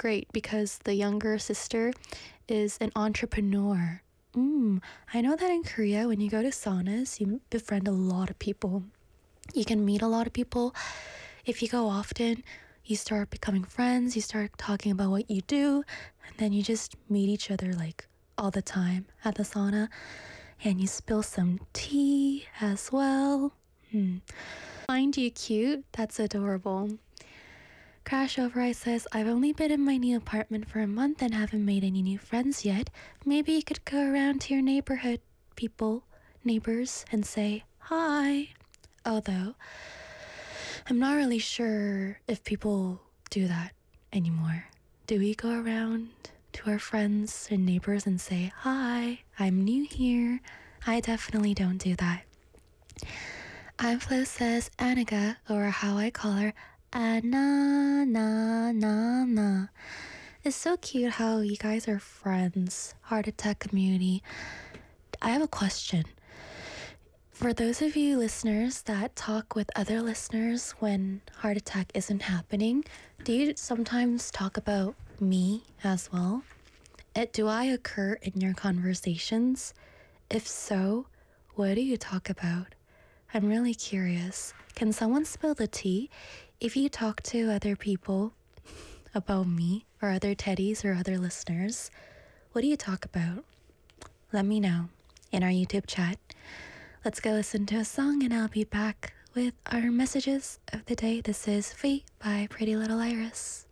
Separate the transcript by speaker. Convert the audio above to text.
Speaker 1: great because the younger sister is an entrepreneur. I know that in Korea, when you go to saunas, you befriend a lot of people. You can meet a lot of people. If you go often, you start becoming friends, you start talking about what you do, and then you just meet each other like all the time at the sauna. And you spill some tea as well. Find you cute? That's adorable. Crash Override says, I've only been in my new apartment for a month and haven't made any new friends yet. Maybe you could go around to your neighbors, and say hi. Although, I'm not really sure if people do that anymore. Do we go around to our friends and neighbors and say, hi, I'm new here? I definitely don't do that. Flo says, Annika, or how I call her, Anna, na, na, na. It's so cute how you guys are friends, Heart Attack community. I have a question. For those of you listeners that talk with other listeners when Heart Attack isn't happening, do you sometimes talk about me as well? Do I occur in your conversations? If so, what do you talk about? I'm really curious. Can someone spill the tea? If you talk to other people about me or other teddies or other listeners, what do you talk about? Let me know in our YouTube chat. Let's go listen to a song and I'll be back with our messages of the day. This is Free by Pretty Little Iris.